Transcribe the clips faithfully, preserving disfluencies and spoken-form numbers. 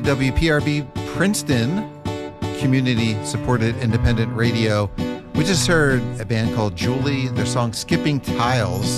W P R B Princeton, community-supported independent radio. We just heard a band called Julie, their song Skipping Tiles.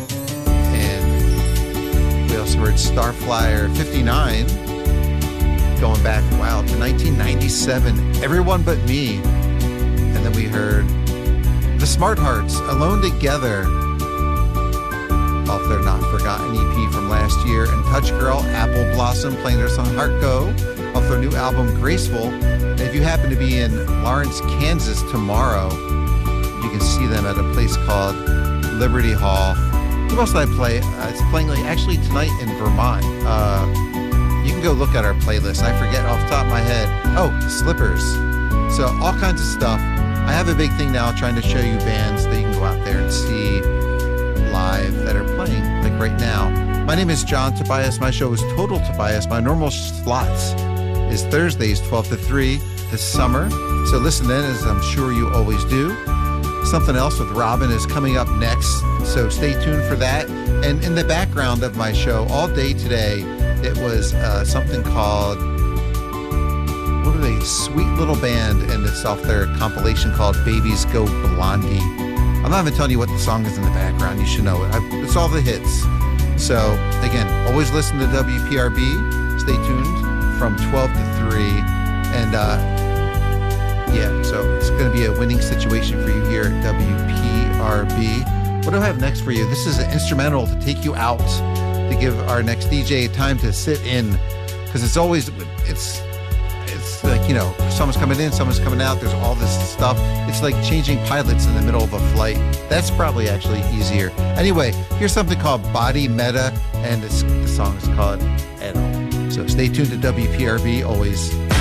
And we also heard Starflyer fifty-nine, going back, wow, to nineteen ninety-seven, Everyone But Me. And then we heard The Smart Hearts, Alone Together, off their Not Forgotten E P from last year, and Touch Girl, Apple Blossom, playing their song Heart Go, off their new album Graceful. And if you happen to be in Lawrence, Kansas tomorrow, you can see them at a place called Liberty Hall. Who else did I play? Uh, it's playing like, actually tonight in Vermont. Uh, you can go look at our playlist. I forget off the top of my head. Oh, Slippers. So all kinds of stuff. I have a big thing now trying to show you bands that you can go out there and see live that are playing, like right now. My name is John Tobias. My show is Total Tobias. My normal slots is Thursdays, twelve to three this summer. So listen in, as I'm sure you always do. Something Else with Robin is coming up next, so stay tuned for that. And in the background of my show all day today, it was uh, something called, what are they? Sweet Little Band, and it's off their compilation called Babies Go Blondie. I'm not even telling you what the song is in the background. You should know it. I, it's all the hits. So, again, always listen to W P R B. Stay tuned from twelve to three. And, uh, yeah, so it's going to be a winning situation for you here at W P R B. What do I have next for you? This is an instrumental to take you out, to give our next D J time to sit in. Because it's always, it's... It's like, you know, someone's coming in, someone's coming out, there's all this stuff. It's like changing pilots in the middle of a flight. That's probably actually easier. Anyway, here's something called Body Meta, and it's, the song is called Edo. So stay tuned to W P R B, always